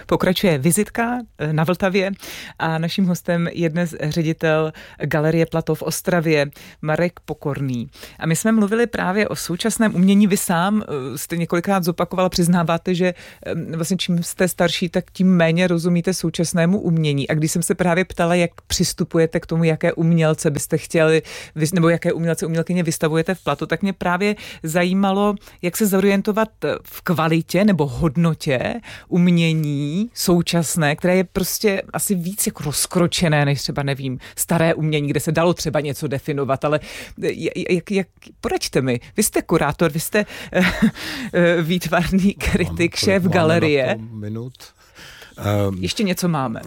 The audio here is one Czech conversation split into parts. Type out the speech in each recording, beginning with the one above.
Pokračuje vizitka na Vltavě a naším hostem je dnes ředitel Galerie Plato v Ostravě Marek Pokorný. A my jsme mluvili právě o současném umění. Vy sám jste několikrát zopakoval, přiznáváte, že vlastně čím jste starší, tak tím méně rozumíte současnému umění. A když jsem se právě ptala, jak přistupujete k tomu, jaké umělce byste chtěli, nebo jaké umělkyně vystavujete v Platu, tak mě právě zajímalo, jak se zorientovat v kvalitě nebo hodnotě umění současné, které je prostě asi víc jako rozkročené, než třeba, nevím, staré umění, kde se dalo třeba něco definovat, ale jak poraďte mi. Vy jste kurátor, vy jste výtvarný kritik, šéf galerie. Ještě něco máme.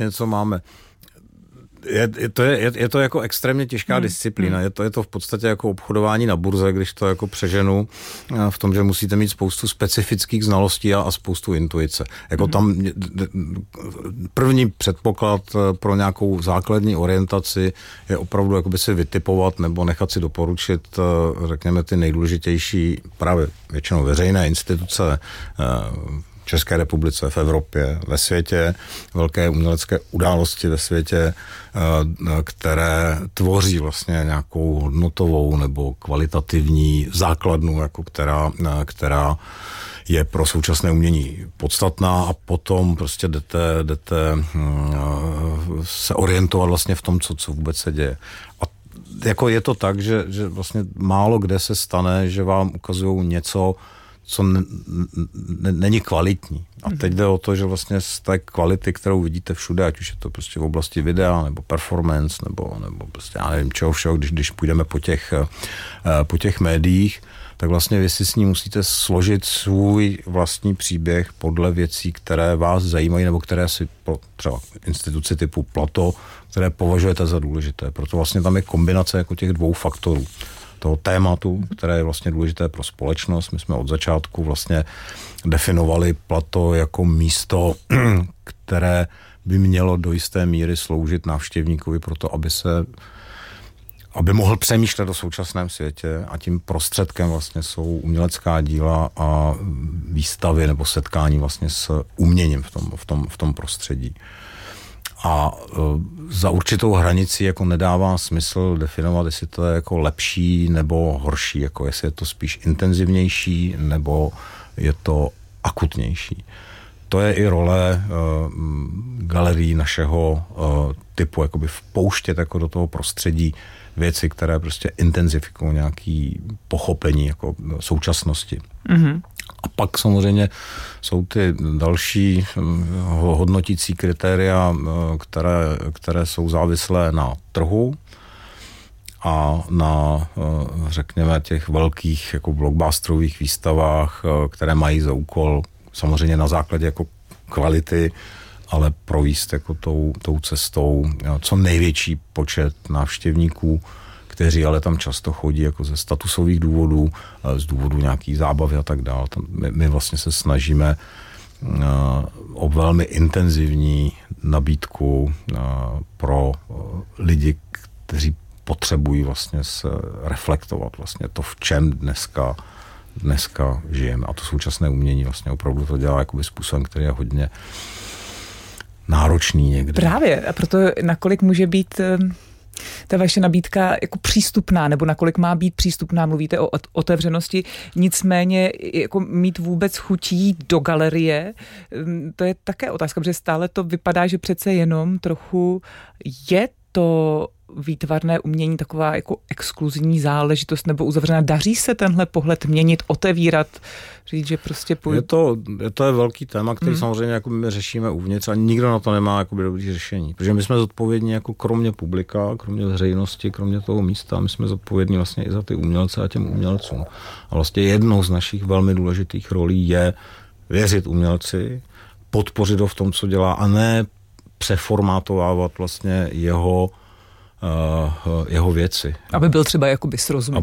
Je to jako extrémně těžká disciplína. Je to v podstatě jako obchodování na burze, když to jako přeženu v tom, že musíte mít spoustu specifických znalostí a spoustu intuice. Jako tam první předpoklad pro nějakou základní orientaci je opravdu jakoby si vytipovat nebo nechat si doporučit, řekněme, ty nejdůležitější právě většinou veřejné instituce v České republice, v Evropě, ve světě, velké umělecké události ve světě, které tvoří vlastně nějakou hodnotovou nebo kvalitativní základnu, jako která je pro současné umění podstatná, a potom prostě jdete se orientovat vlastně v tom, co vůbec se děje. A jako je to tak, že vlastně málo kde se stane, že vám ukazují něco, co není kvalitní. A teď jde o to, že vlastně z té kvality, kterou vidíte všude, ať už je to prostě v oblasti videa, nebo performance, nebo prostě já nevím čeho všeho, když půjdeme po těch médiích, tak vlastně vy si s ní musíte složit svůj vlastní příběh podle věcí, které vás zajímají, nebo které si pro třeba instituci typu Plato, které považujete za důležité. Proto vlastně tam je kombinace jako těch dvou faktorů. Toho tématu, které je vlastně důležité pro společnost. My jsme od začátku vlastně definovali Plato jako místo, které by mělo do jisté míry sloužit návštěvníkovi pro to, aby mohl přemýšlet o současném světě, a tím prostředkem vlastně jsou umělecká díla a výstavy nebo setkání vlastně s uměním v tom prostředí. A za určitou hranici jako nedává smysl definovat, jestli to je jako lepší nebo horší, jako jestli je to spíš intenzivnější nebo je to akutnější. To je i role galerií našeho typu, jakoby vpouštět jako do toho prostředí věci, které prostě intenzifikují nějaké pochopení jako současnosti. Mm-hmm. A pak samozřejmě jsou ty další hodnotící kritéria, které jsou závislé na trhu a na, řekněme, těch velkých jako blockbusterových výstavách, které mají za úkol samozřejmě na základě jako kvality, ale províst jako tou cestou co největší počet návštěvníků, kteří ale tam často chodí jako ze statusových důvodů, z důvodu nějakých zábavy a tak dále. My vlastně se snažíme o velmi intenzivní nabídku pro lidi, kteří potřebují vlastně se reflektovat vlastně to, v čem dneska žijeme. A to současné umění vlastně opravdu to dělá jakoby způsobem, který je hodně náročný někdy. Právě, a proto nakolik může být ta vaše nabídka jako přístupná, nebo nakolik má být přístupná, mluvíte o otevřenosti, nicméně jako mít vůbec chutí do galerie, to je také otázka, protože stále to vypadá, že přece jenom trochu je to výtvarné umění taková jako exkluzivní záležitost nebo uzavřená. Daří se tenhle pohled měnit, otevírat, říct, že prostě To je velký téma, který samozřejmě jako my řešíme uvnitř, a nikdo na to nemá jakoby dobrý řešení. Protože my jsme zodpovědní jako kromě publika, kromě veřejnosti, kromě toho místa, my jsme zodpovědní vlastně i za ty umělce a těm umělcům. A vlastně jednou z našich velmi důležitých rolí je věřit umělci, podpořit ho v tom, co dělá, a ne přeformátovávat vlastně jeho věci. Aby byl třeba jakoby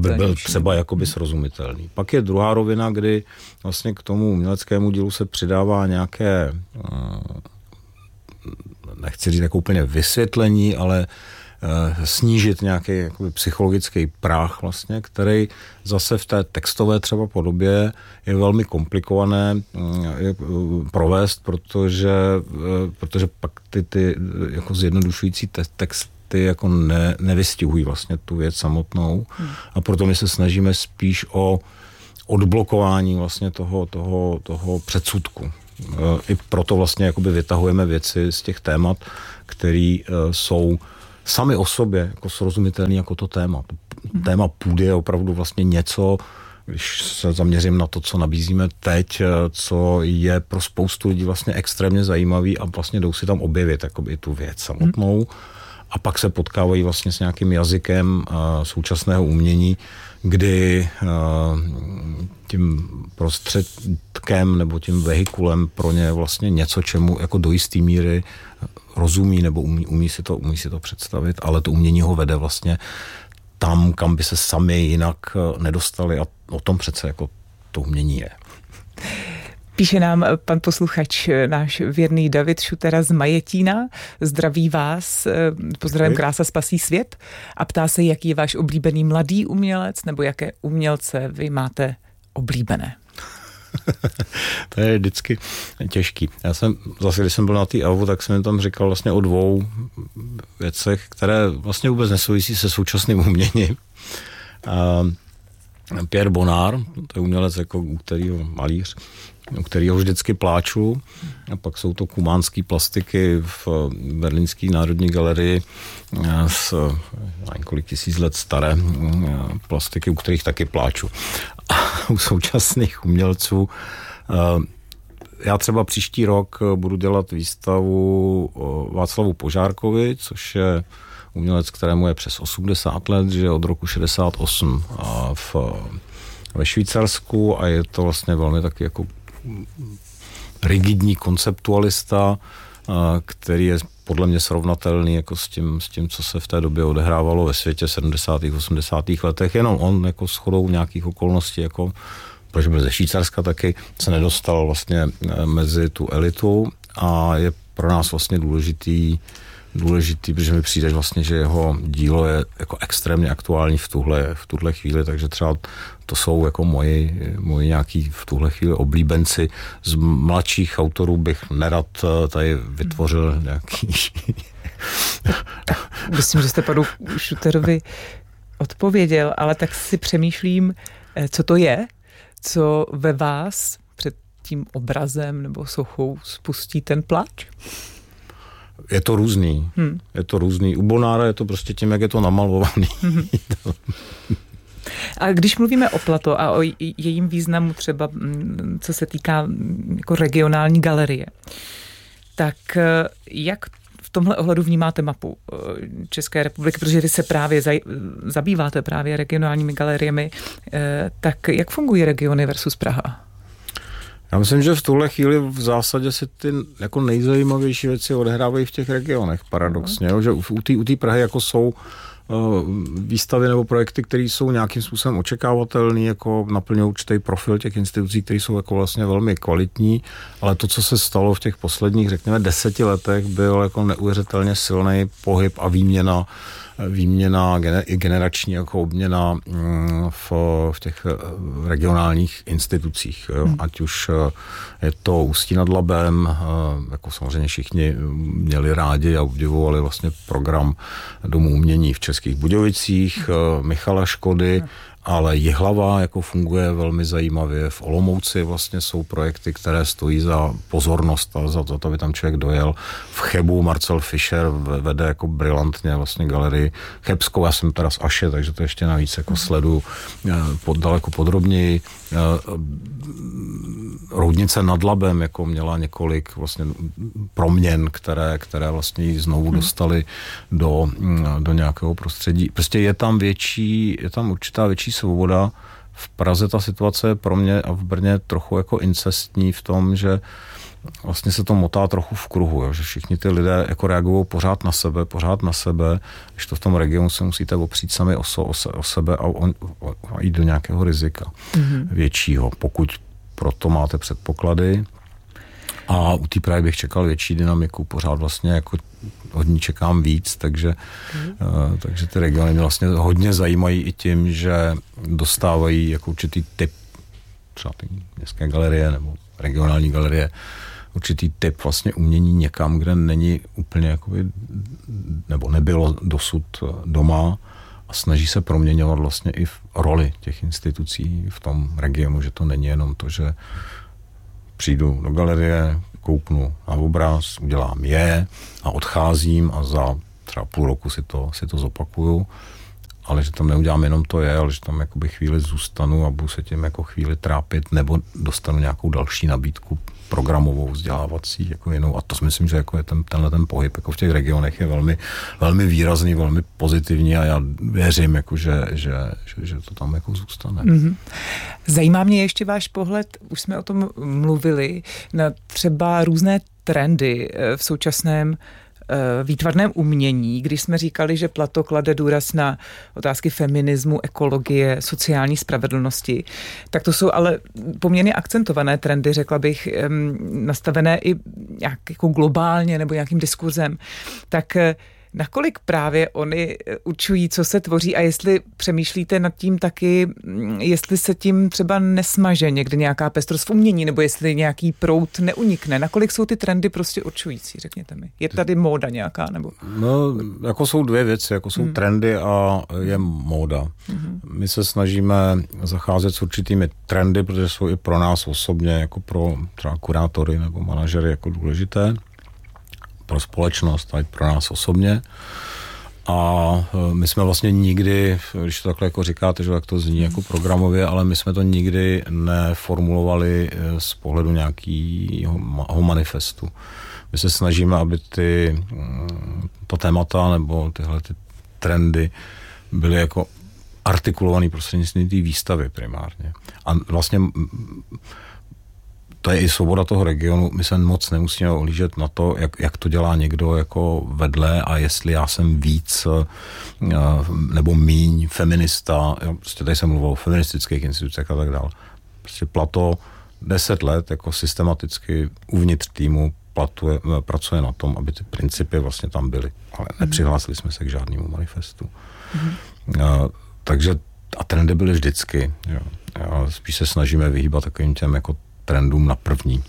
srozumitelný. Pak je druhá rovina, kdy vlastně k tomu uměleckému dílu se přidává nějaké, nechci říct jako úplně vysvětlení, ale snížit nějaký jakoby psychologický práh vlastně, který zase v té textové třeba podobě je velmi komplikované provést, protože pak ty jako zjednodušující texty jako nevystihují vlastně tu věc samotnou a proto my se snažíme spíš o odblokování vlastně toho předsudku. I proto vlastně jakoby vytahujeme věci z těch témat, které jsou sami o sobě jako srozumitelné jako to téma. Téma půdy je opravdu vlastně něco, když se zaměřím na to, co nabízíme teď, co je pro spoustu lidí vlastně extrémně zajímavý a vlastně jdou si tam objevit jakoby tu věc samotnou a pak se potkávají vlastně s nějakým jazykem současného umění, kdy tím prostředkem nebo tím vehikulem pro ně vlastně něco, čemu jako do jistý míry rozumí nebo umí si to představit, ale to umění ho vede vlastně tam, kam by se sami jinak nedostali a o tom přece jako to umění je. Píše nám pan posluchač, náš věrný David Šutera z Majetína. Zdraví vás, pozdravím, krása spasí svět a ptá se, jaký je váš oblíbený mladý umělec nebo jaké umělce vy máte oblíbené. To je vždycky těžký. Já jsem zase, když jsem byl na té ALVu, tak jsem jim tam říkal vlastně o dvou věcech, které vlastně vůbec nesouvisí se současným uměním. Pierre Bonnard, to je umělec, jako malíř, u kterého vždycky pláču. A pak jsou to kumánský plastiky v Berlínské národní galerii z několik tisíc let staré plastiky, u kterých taky pláču. A u současných umělců já třeba příští rok budu dělat výstavu o Václavu Požárkovi, což je umělec, kterému je přes 80 let, že od roku 68 ve Švýcarsku a je to vlastně velmi taky jako rigidní konceptualista, který je podle mě srovnatelný jako s tím, co se v té době odehrávalo ve světě v 70. 80. letech. Jenom on jako shodou nějakých okolností, jako protože byl ze Švýcarska taky, se nedostal vlastně mezi tu elitu a je pro nás vlastně důležitý, protože mi přijde vlastně, že jeho dílo je jako extrémně aktuální v tuhle chvíli, takže třeba to jsou jako moji nějaký v tuhle chvíli oblíbenci. Z mladších autorů bych nerad tady vytvořil nějaký... Myslím, že jste panu Šuterovi odpověděl, ale tak si přemýšlím, co to je, co ve vás před tím obrazem nebo sochou spustí ten pláč? Je to různý. Je to různý. U Bonnára je to prostě tím, jak je to namalovaný. A když mluvíme o Plato a o jejím významu třeba, co se týká jako regionální galerie, tak jak v tomhle ohledu vnímáte mapu České republiky, protože vy se právě zabýváte právě regionálními galeriemi, tak jak fungují regiony versus Praha? Já myslím, že v tuhle chvíli v zásadě se ty jako nejzajímavější věci odehrávají v těch regionech, paradoxně. Že u té Prahy jako jsou výstavy nebo projekty, které jsou nějakým způsobem očekávatelné, jako naplňují určitý profil těch institucí, které jsou jako vlastně velmi kvalitní, ale to, co se stalo v těch posledních, řekněme, 10 letech, byl jako neuvěřitelně silný pohyb a výměna i generační jako obměna v těch regionálních institucích. Jo? Ať už je to Ústí nad Labem, jako samozřejmě všichni měli rádi a obdivovali vlastně program Domu umění v Českých Budějovicích, Michala Škody, ale Jihlava jako funguje velmi zajímavě. V Olomouci vlastně jsou projekty, které stojí za pozornost a za to, aby tam člověk dojel. V Chebu Marcel Fischer vede jako brilantně vlastně galerii chebskou. Já jsem teda z Aše, takže to ještě navíc jako sleduju daleko podrobněji. Roudnice nad Labem jako měla několik vlastně proměn, které vlastně ji znovu dostali do nějakého prostředí. Prostě je tam určitá větší svoboda. V Praze ta situace je pro mě a v Brně trochu jako incestní v tom, že vlastně se to motá trochu v kruhu, jo? Že všichni ty lidé jako reagují pořád na sebe, když to v tom regionu se musíte opřít sami o sebe a jít do nějakého rizika většího, pokud proto máte předpoklady. A u té Prahy bych čekal větší dynamiku, pořád vlastně jako od ní čekám víc, takže ty regiony mě vlastně hodně zajímají i tím, že dostávají jako určitý typ, třeba ty městské galerie nebo regionální galerie, určitý typ vlastně umění někam, kde není úplně jakoby, nebo nebylo dosud doma a snaží se proměňovat vlastně i v roli těch institucí v tom regionu, že to není jenom to, že přijdu do galerie, kouknu na obraz, udělám a odcházím a za třeba půl roku si to zopakuju, ale že tam neudělám jenom to ale že tam jakoby chvíli zůstanu a budu se tím jako chvíli trápit, nebo dostanu nějakou další nabídku programovou, vzdělávací, jako jinou. A to si myslím, že jako je tenhle pohyb jako v těch regionech je velmi, velmi výrazný, velmi pozitivní a já věřím, jako, že to tam jako zůstane. Mm-hmm. Zajímá mě ještě váš pohled, už jsme o tom mluvili, na třeba různé trendy v současném výtvarném umění, když jsme říkali, že Plato klade důraz na otázky feminismu, ekologie, sociální spravedlnosti, tak to jsou ale poměrně akcentované trendy, řekla bych, nastavené i nějak jako globálně nebo nějakým diskurzem. Tak nakolik právě oni určují, co se tvoří a jestli přemýšlíte nad tím taky, jestli se tím třeba nesmaže někdy nějaká pestrost v umění, nebo jestli nějaký proud neunikne. Nakolik jsou ty trendy prostě určující, řekněte mi. Je tady móda nějaká? Nebo? No, jako jsou dvě věci, jako jsou trendy a je móda. My se snažíme zacházet s určitými trendy, protože jsou i pro nás osobně, jako pro třeba kurátory nebo manažery jako důležité, pro společnost a i pro nás osobně. A my jsme vlastně nikdy, když to takhle jako říkáte, že jak to zní jako programově, ale my jsme to nikdy neformulovali z pohledu nějakého manifestu. My se snažíme, aby ta témata nebo tyhle ty trendy byly jako artikulovaný prostřednictvím té výstavy primárně. A vlastně to je i svoboda toho regionu, my se moc nemusíme ohlížet na to, jak to dělá někdo jako vedle a jestli já jsem víc nebo míň feminista, prostě tady jsem mluvil o feministických institucích a tak dále. Prostě Plato 10 let jako systematicky uvnitř týmu pracuje na tom, aby ty principy vlastně tam byly. Ale nepřihlásili jsme se k žádnému manifestu. Takže a trendy byly vždycky. Jo. A spíš se snažíme vyhýbat takovým těm jako trendům na první.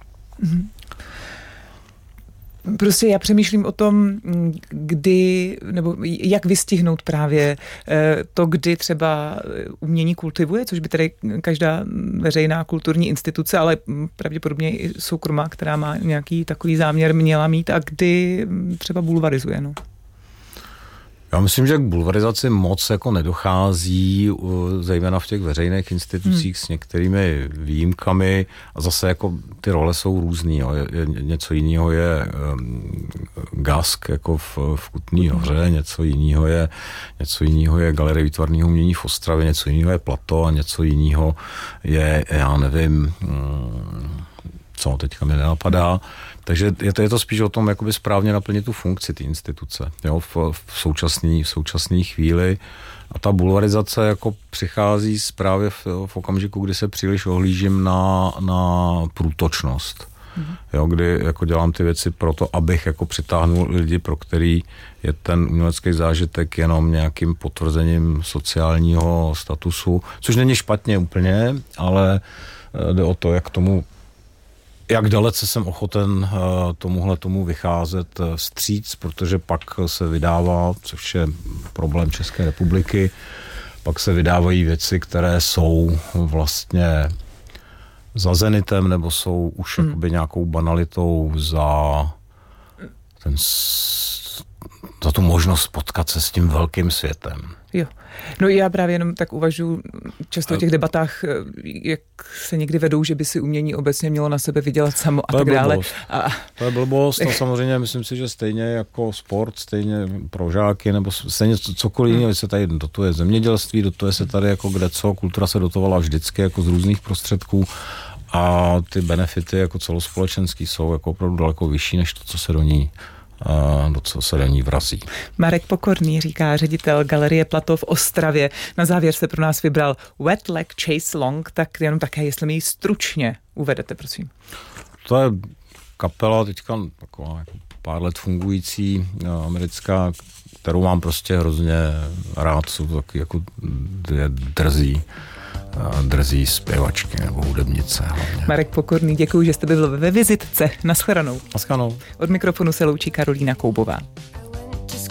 Prostě já přemýšlím o tom, kdy, nebo jak vystihnout právě to, kdy třeba umění kultivuje, což by tedy každá veřejná kulturní instituce, ale pravděpodobně i soukromá, která má nějaký takový záměr, měla mít, a kdy třeba bulvarizuje. No. Já myslím, že k bulvarizaci moc jako nedochází, zejména v těch veřejných institucích s některými výjimkami a zase jako ty role jsou různý. Jo. Něco jiného je Gask jako v Kutný Hoře, něco jiného je Galerie výtvarného umění v Ostravě, něco jiného je Plato a něco jiného je, já nevím, co teďka mi nenapadá. Takže je to spíš o tom, jakoby správně naplnit tu funkci té instituce, jo, v současné chvíli. A ta bulvarizace jako přichází právě v okamžiku, kdy se příliš ohlížím na průtočnost. Jo, kdy jako dělám ty věci proto, abych jako přitáhnul lidi, pro který je ten umělecký zážitek jenom nějakým potvrzením sociálního statusu, což není špatně úplně, ale jde o to, jak dalece jsem ochoten tomu vycházet vstříc, protože pak se vydává, což je problém České republiky, pak se vydávají věci, které jsou vlastně za zenitem nebo jsou už jakoby nějakou banalitou za tu možnost potkat se s tím velkým světem. Jo. No já právě jenom tak uvažuji často o těch debatách, jak se někdy vedou, že by si umění obecně mělo na sebe vydělat samo a tak dále. To je blbost a samozřejmě myslím si, že stejně jako sport, stejně pro žáky nebo stejně cokoliv jiného, se tady dotuje zemědělství, dotuje se tady jako kde co, kultura se dotovala vždycky jako z různých prostředků a ty benefity jako celospolečenský jsou jako opravdu daleko vyšší než to, co se do ní vrazí. Marek Pokorný říká, ředitel Galerie Plato v Ostravě. Na závěr se pro nás vybral Wet Leg Chase Long, tak jenom také, jestli mi ji stručně uvedete, prosím. To je kapela teďka taková jako pár let fungující americká, kterou mám prostě hrozně rád, jsou to taky jako drzí zpěvačky nebo hudebnice hlavně. Marek Pokorný, děkuji, že jste byl ve vizitce. Naschledanou. Naschledanou. Od mikrofonu se loučí Karolína Koubová.